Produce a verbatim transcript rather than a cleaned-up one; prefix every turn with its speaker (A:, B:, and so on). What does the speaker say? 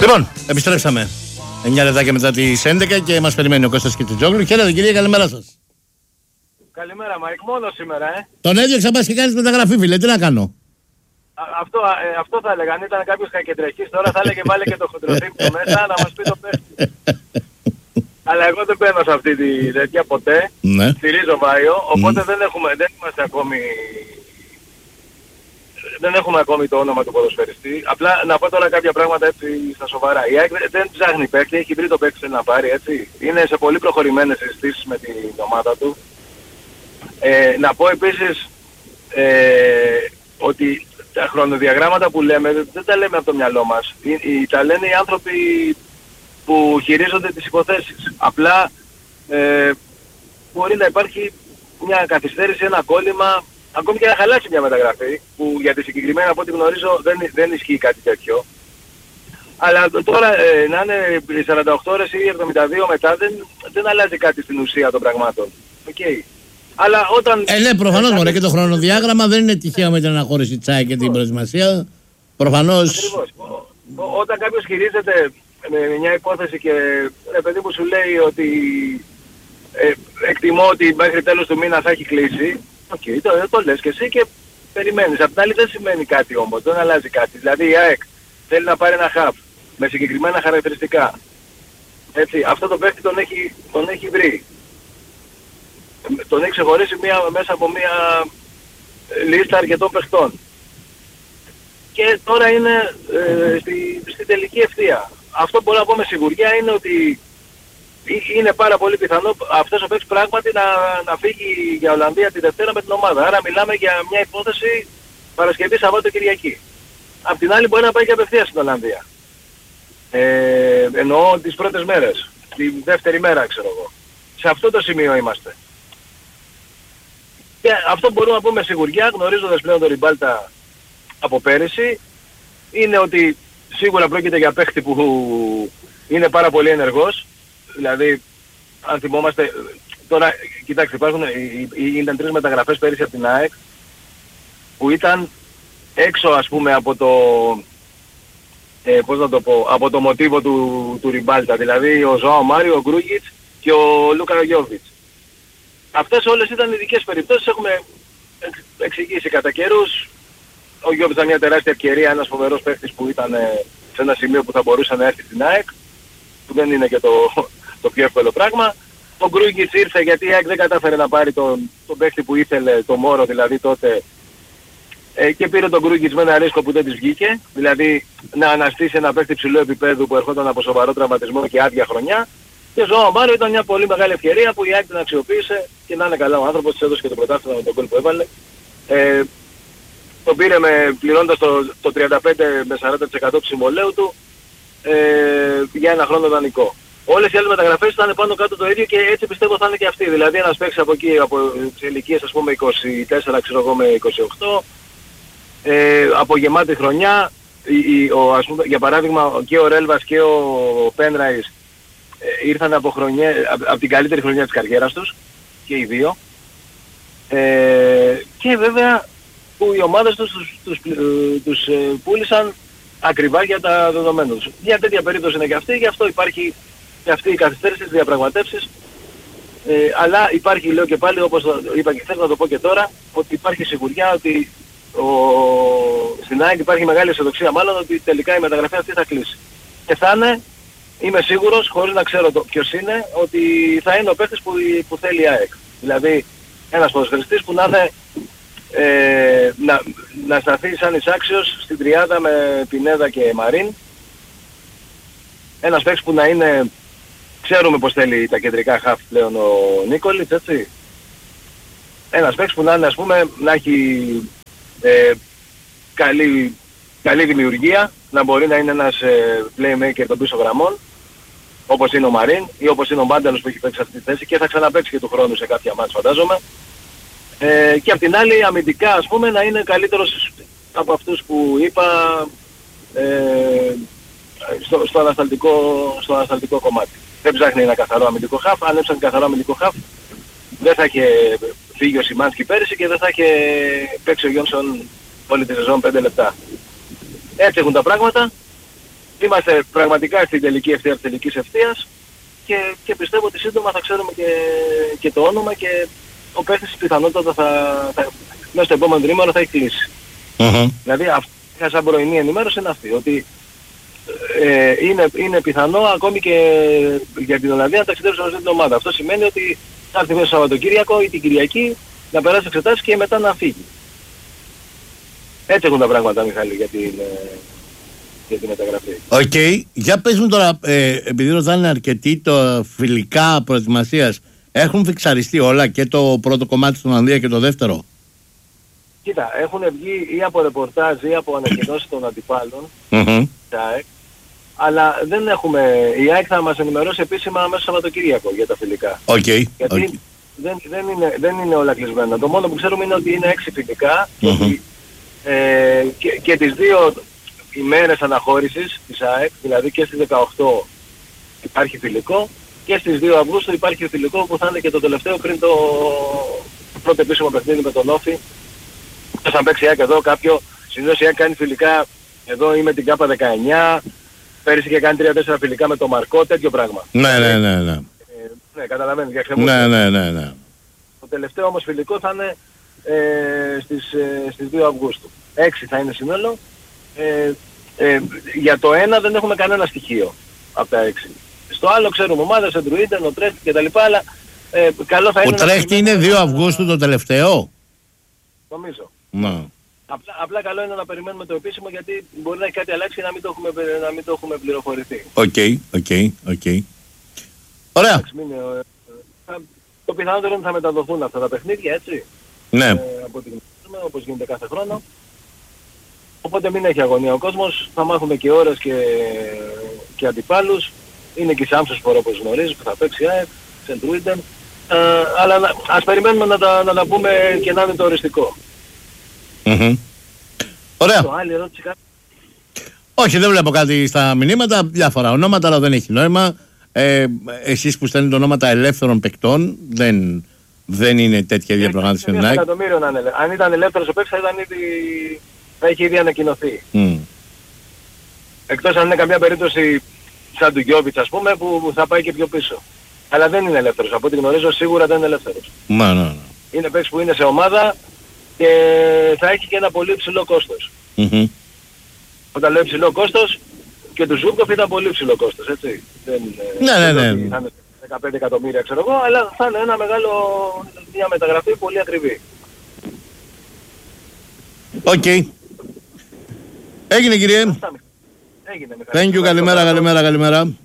A: Λοιπόν, επιστρέψαμε. εννιά λεπτάκια μετά τις έντεκα και μας περιμένει ο Κώστας Κιτσιτζόγλου. Χαίρετε κύριε, καλημέρα σας.
B: Καλημέρα, Μαϊκ, μόνο σήμερα, ε.
A: Τον έδιωξα, πας και κάνεις μεταγραφή, φίλε, τι να κάνω.
B: Α, αυτό, ε, αυτό θα έλεγα, αν ήταν κάποιος κακεντρεχής τώρα θα έλεγε βάλε και το χοντροδίπτο μέσα να μας πει το παίχτη. Αλλά εγώ δεν μπαίνω σε αυτή τη τέτοια ποτέ.
A: Ναι.
B: Στηρίζω Βάιο, οπότε
A: Mm.
B: δεν, έχουμε, δεν είμαστε ακόμη... Δεν έχουμε ακόμη το όνομα του ποδοσφαιριστή. Απλά να πω τώρα κάποια πράγματα έτσι στα σοβαρά. Η ΑΕΚ δεν ψάχνει παίκτη, έχει βρει το παίκτη θέλει να πάρει, έτσι. Είναι σε πολύ προχωρημένες συζητήσεις με την ομάδα του. Ε, να πω επίσης ε, ότι τα χρονοδιαγράμματα που λέμε δεν τα λέμε από το μυαλό μας. Ε, ε, τα λένε οι άνθρωποι που χειρίζονται τις υποθέσεις. Απλά ε, μπορεί να υπάρχει μια καθυστέρηση, ένα κόλλημα, ακόμη και να χαλάσει μια μεταγραφή, που για τη συγκεκριμένα από ό,τι γνωρίζω δεν, δεν ισχύει κάτι τέτοιο. Αλλά τώρα ε, να είναι σαράντα οκτώ ώρες ή εβδομήντα δύο μετά δεν, δεν αλλάζει κάτι στην ουσία των πραγμάτων. Okay. Αλλά όταν...
A: Ε, ναι, προφανώς μωρέ, και το χρονοδιάγραμμα δεν είναι τυχαίο με την αναχώρηση της ΑΕΚ και την προετοιμασία. Προφανώς...
B: Ακριβώς. Ό, όταν κάποιος χειρίζεται με μια υπόθεση και ρε παιδί μου σου λέει ότι ε, εκτιμώ ότι μέχρι τέλος του μήνα θα έχει κλείσει, οκ, okay, το, το λες και εσύ και περιμένεις. Απ' την άλλη δεν σημαίνει κάτι όμως, δεν αλλάζει κάτι. Δηλαδή η ΑΕΚ θέλει να πάρει ένα χαφ με συγκεκριμένα χαρακτηριστικά. Έτσι, αυτό το παίχτη τον έχει, τον έχει βρει. Τον έχει ξεχωρίσει μία, μέσα από μία λίστα αρκετών παιχτών. Και τώρα είναι ε, στη, στη τελική ευθεία. Αυτό που μπορώ να πω με σιγουριά είναι ότι είναι πάρα πολύ πιθανό αυτός ο παίκτης πράγματι να, να φύγει για Ολλανδία τη Δευτέρα με την ομάδα. Άρα μιλάμε για μια υπόθεση Παρασκευή, Σαββάτο, Κυριακή. Απ' την άλλη μπορεί να πάει και απευθείας στην Ολλανδία. Ε, εννοώ τις πρώτες μέρες. Τη δεύτερη μέρα ξέρω εγώ. Σε αυτό το σημείο είμαστε. Και αυτό μπορούμε να πούμε με σιγουριά, γνωρίζοντας πλέον τον Ριμπάλτα από πέρυσι, είναι ότι σίγουρα πρόκειται για παίχτη που είναι πάρα πολύ ενεργός. Δηλαδή, αν θυμόμαστε, τώρα, κοιτάξτε, υπάρχουν, ήταν τρεις μεταγραφές πέρυσι από την ΑΕΚ, που ήταν έξω ας πούμε από το, ε, πώς να το πω, από το μοτίβο του, του Ριμπάλτα. Δηλαδή ο Ζωάο Μάριο, ο Γκρούγκιτς και ο Λούκα Γιόβιτς. Αυτές όλες ήταν ειδικές περιπτώσεις, έχουμε εξηγήσει κατά καιρούς. Ο Γιόβιτς ήταν μια τεράστια ευκαιρία, ένας φοβερός παίκτης που ήταν σε ένα σημείο που θα μπορούσε να έρθει στην ΑΕΚ, που δεν είναι και το, το πιο εύκολο πράγμα. Ο Γκρούγκιτς ήρθε γιατί η ΑΕΚ δεν κατάφερε να πάρει τον, τον παίκτη που ήθελε, το Μόρο δηλαδή τότε, ε, και πήρε τον Γκρούγκιτς με ένα ρίσκο που δεν της βγήκε, δηλαδή να αναστήσει ένα παίκτη ψηλού επίπεδου που ερχόταν από σοβαρό τραυματισμό και άδεια χρονιά. Και ο Ζωάο Μάριο ήταν μια πολύ μεγάλη ευκαιρία που η ΑΕΚ την αξιοποίησε και να είναι καλά ο άνθρωπος, της έδωσε και το πρωτάθλημα με τον γκολ που έβαλε. Ε, τον πήρε με, πληρώνοντας το, το τριάντα πέντε με σαράντα τοις εκατό του συμβολέου του ε, για ένα χρόνο δανεικό. Όλες οι άλλες μεταγραφές ήταν πάνω κάτω το ίδιο και έτσι πιστεύω θα είναι και αυτή. Δηλαδή ένας παίκτης από εκεί, από τις ηλικίες ας πούμε είκοσι τέσσερα ξέρω εγώ με είκοσι οκτώ, ε, από γεμάτη χρονιά, η, η, ο, ας πούμε, για παράδειγμα και ο Ρέλβας και ο Πένραϊς ε, ήρθαν από, χρονιά, από, από την καλύτερη χρονιά της καριέρας τους και οι δύο. Ε, και βέβαια που οι ομάδες τους τους, τους, τους, τους ε, πούλησαν ακριβά για τα δεδομένα τους. Μια τέτοια περίπτωση είναι και αυτή, γι' αυτό υπάρχει και αυτή η καθυστέρηση στις διαπραγματεύσεις. Ε, αλλά υπάρχει, λέω και πάλι, όπως το είπα και χθες, να το πω και τώρα, ότι υπάρχει σιγουριά ότι ο... στην ΑΕΚ υπάρχει μεγάλη αισιοδοξία μάλλον ότι τελικά η μεταγραφή αυτή θα κλείσει. Και θα είναι, είμαι σίγουρος, χωρίς να ξέρω το ποιος είναι, ότι θα είναι ο παίκτης που, που θέλει η ΑΕΚ. Δηλαδή ένας ποδοσφαιριστής που να είναι Ε, να, να σταθεί σαν εισάξιος στην τριάδα με Πινέδα και Μαρίν. Ένας παίκτης που να είναι, ξέρουμε πως θέλει τα κεντρικά χαφ πλέον ο Νίκολιτς, έτσι. Ένας παίκτης που να είναι, ας πούμε, να έχει ε, καλή, καλή δημιουργία, να μπορεί να είναι ένας ε, playmaker των πίσω γραμμών, όπως είναι ο Μαρίν ή όπως είναι ο Μπάνταλος που έχει παίξει αυτή τη θέση και θα ξαναπαίξει και του χρόνου σε κάποια μάτς φαντάζομαι. Ε, και απ' την άλλη αμυντικά ας πούμε να είναι καλύτερος από αυτούς που είπα ε, στο, στο, ανασταλτικό, στο ανασταλτικό κομμάτι. Δεν ψάχνει ένα καθαρό αμυντικό χαφ, αν έψαχνε καθαρό αμυντικό χαφ δεν θα είχε φύγει ο Σιμάνσκι πέρυσι και δεν θα είχε παίξει ο Γιόνσον όλη τη σεζόν πέντε λεπτά. Έτσι έχουν τα πράγματα είμαστε πραγματικά στην τελική ευθεία της τελικής ευθείας και, και πιστεύω ότι σύντομα θα ξέρουμε και, και το όνομα και ο παίκτης πιθανότατα θα, θα, μέσα στο επόμενο τρίμηνο θα έχει κλείσει.
A: Mm-hmm.
B: Δηλαδή αυτή σαν πρωινή ενημέρωση είναι αυτή, ότι ε, είναι, είναι πιθανό ακόμη και για την Ολλανδία να ταξιδέψει σε αυτή την ομάδα. Αυτό σημαίνει ότι θα έρθει μέσα στο Σαββατοκύριακο ή την Κυριακή να περάσει εξετάσεις και μετά να φύγει. Έτσι έχουν τα πράγματα, Μιχάλη, για την, για την μεταγραφή.
A: Οκ. Okay. Για πες μου τώρα, ε, επειδή ρωτάνε αρκετοί το φιλικά προετοιμασίας, έχουν φιξαριστεί όλα και το πρώτο κομμάτι στην Ολλανδία και το δεύτερο?
B: Κοίτα, έχουν βγει ή από ρεπορτάζ ή από ανακοινώσεις των αντιπάλων,
A: mm-hmm.
B: αλλά δεν έχουμε, η ΑΕΚ θα μας ενημερώσει επίσημα μέσα στο Σαββατοκύριακο για τα φιλικά.
A: Okay.
B: Γιατί
A: okay.
B: Δεν, δεν, είναι, δεν είναι όλα κλεισμένα. Το μόνο που ξέρουμε είναι ότι είναι έξι φιλικά
A: mm-hmm.
B: και, ότι, ε, και, και τις δύο ημέρες αναχώρησης της ΑΕΚ, δηλαδή και στις δεκαοκτώ υπάρχει φιλικό και στις δύο Αυγούστου υπάρχει φιλικό που θα είναι και το τελευταίο πριν το πρώτο επίσημο παιχνίδι με τον Όφη. Θα παίξει η ΑΕΚ εδώ κάποιο, συνήθως η ΑΕΚ κάνει φιλικά εδώ ή με την ΚΑΠΑ δεκαεννιά, πέρυσι και κάνει τρία τέσσερα φιλικά με τον Μαρκό, τέτοιο πράγμα.
A: Ναι, ναι, ναι, ναι.
B: Ε, ναι, καταλαβαίνεις, για ξεμούσεις.
A: Ναι, ναι, ναι, ναι.
B: Το τελευταίο όμως φιλικό θα είναι ε, στις, ε, στις δύο Αυγούστου. έξι θα είναι σύνολο. Ε, ε, για το ένα δεν έχουμε κανένα στοιχείο από τα έξι. Στο άλλο ξέρουμε ομάδες, Εντρουίντεν, ο Τρέχτη κτλ. Αλλά ε, καλό θα είναι...
A: Ο Τρέχτη είναι δύο Αυγούστου το τελευταίο.
B: Νομίζω.
A: Ναι.
B: Απλά, απλά καλό είναι να περιμένουμε το επίσημο γιατί μπορεί να έχει κάτι αλλάξει και να μην το έχουμε, να μην το έχουμε πληροφορηθεί.
A: Οκ, οκ, οκ. Ωραία.
B: Ε, θα, το πιθανότερο είναι ότι θα μεταδοθούν αυτά τα παιχνίδια, έτσι.
A: Ναι.
B: Ε, από την γνωρίζουμε, όπως γίνεται κάθε χρόνο. Οπότε μην έχει αγωνία ο κόσμος, θα μάθουμε και ώρες και, και αντιπάλους. Είναι και η Σάμψεσπορ όπως γνωρίζεις που θα παίξει η ΑΕΚ, Σεντρούιντεν. Ε, αλλά να, ας περιμένουμε να τα, να τα πούμε και να είναι το οριστικό.
A: Mm-hmm. Ωραία.
B: Το άλλη ερώτηση κάτι.
A: Όχι, δεν βλέπω κάτι στα μηνύματα, διάφορα ονόματα, αλλά δεν έχει νόημα. Ε, εσείς που στέλνετε ονόματα ελεύθερων παικτών, δεν, δεν είναι τέτοια διαπραγμάτευση με την ΑΕΚ.
B: Αν ήταν ελεύθερος ο παίκτης θα, ήταν ήδη, θα είχε ήδη ανακοινωθεί. Mm. Εκτός αν είναι καμιά περίπτωση σαν του Γιώβιτς ας πούμε που θα πάει και πιο πίσω. Αλλά δεν είναι ελεύθερος. Από ό,τι γνωρίζω σίγουρα δεν είναι ελεύθερος.
A: Μα, ναι, ναι.
B: Είναι παίκτης που είναι σε ομάδα και θα έχει και ένα πολύ υψηλό κόστος.
A: Mm-hmm.
B: Όταν λέω υψηλό κόστος και του Ζούκοφ ήταν πολύ υψηλό κόστος, έτσι. Δεν,
A: ναι, ναι, ναι.
B: Θα είναι δεκαπέντε εκατομμύρια ξέρω εγώ, αλλά θα είναι ένα μεγάλο, μια μεταγραφή πολύ ακριβή.
A: Οκ. Okay. Έγινε κύριε.
B: Έγινε.
A: Thank you, καλημέρα, καλημέρα, καλημέρα.